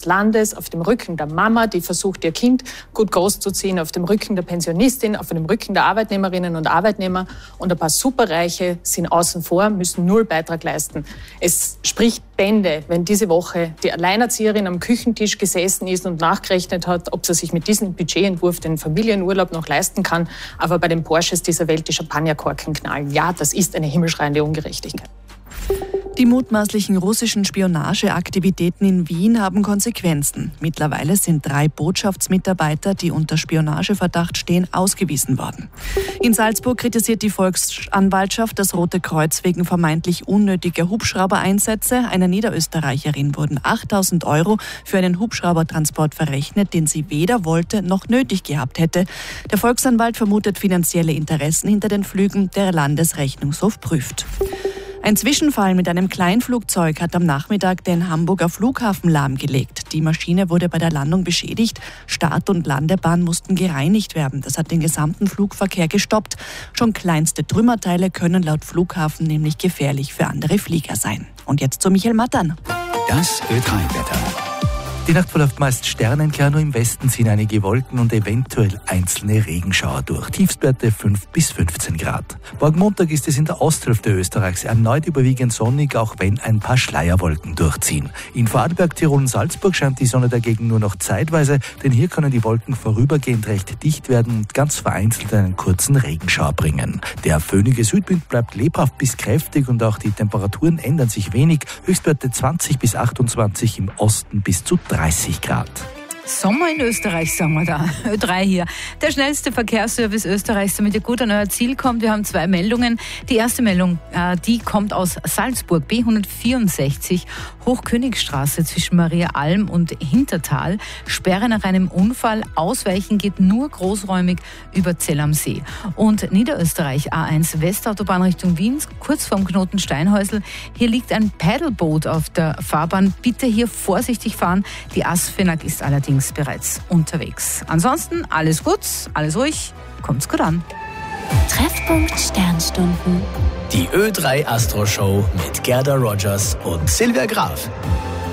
Landes, auf dem Rücken der Mama, die versucht, ihr Kind gut großzuziehen, auf dem Rücken der Pensionistin, auf dem Rücken der Arbeitnehmerinnen und Arbeitnehmer. Und ein paar Superreiche sind außen vor, müssen null Beitrag leisten. Es spricht Bände, wenn diese Woche die Alleinerzieherin am Küchentisch gesessen ist und nachgerechnet hat, ob sie sich mit diesem Budgetentwurf den Familienurlaub noch leisten kann. Aber bei den Porsches dieser Welt die Champagnerkorken knallen. Ja, das ist eine himmelschreiende Ungerechtigkeit. Die mutmaßlichen russischen Spionageaktivitäten in Wien haben Konsequenzen. Mittlerweile sind 3 Botschaftsmitarbeiter, die unter Spionageverdacht stehen, ausgewiesen worden. In Salzburg kritisiert die Volksanwaltschaft das Rote Kreuz wegen vermeintlich unnötiger Hubschraubereinsätze. Einer Niederösterreicherin wurden 8.000 € für einen Hubschraubertransport verrechnet, den sie weder wollte noch nötig gehabt hätte. Der Volksanwalt vermutet finanzielle Interessen hinter den Flügen, der Landesrechnungshof prüft. Ein Zwischenfall mit einem Kleinflugzeug hat am Nachmittag den Hamburger Flughafen lahmgelegt. Die Maschine wurde bei der Landung beschädigt. Start- und Landebahn mussten gereinigt werden. Das hat den gesamten Flugverkehr gestoppt. Schon kleinste Trümmerteile können laut Flughafen nämlich gefährlich für andere Flieger sein. Und jetzt zu Michael Mattern. Das Ö3-Wetter. Die Nacht verläuft meist sternenklar, nur im Westen ziehen einige Wolken und eventuell einzelne Regenschauer durch. Tiefstwerte 5 bis 15 Grad. Morgen Montag ist es in der Osthälfte Österreichs erneut überwiegend sonnig, auch wenn ein paar Schleierwolken durchziehen. In Vorarlberg, Tirol und Salzburg scheint die Sonne dagegen nur noch zeitweise, denn hier können die Wolken vorübergehend recht dicht werden und ganz vereinzelt einen kurzen Regenschauer bringen. Der föhnige Südwind bleibt lebhaft bis kräftig und auch die Temperaturen ändern sich wenig. Höchstwerte 20 bis 28, im Osten bis zu 30 Grad. Sommer in Österreich, sagen wir da. Ö3 hier. Der schnellste Verkehrsservice Österreichs, damit ihr gut an euer Ziel kommt. Wir haben 2 Meldungen. Die erste Meldung, die kommt aus Salzburg, B164, Hochkönigstraße zwischen Maria Alm und Hintertal. Sperre nach einem Unfall. Ausweichen geht nur großräumig über Zell am See. Und Niederösterreich, A1 Westautobahn Richtung Wien, kurz vorm Knoten Steinhäusl. Hier liegt ein Paddleboot auf der Fahrbahn. Bitte hier vorsichtig fahren. Die ASFINAG ist allerdings bereits unterwegs. Ansonsten alles gut, alles ruhig, kommt's gut an. Treffpunkt Sternstunden. Die Ö3 Astro Show mit Gerda Rogers und Silvia Graf.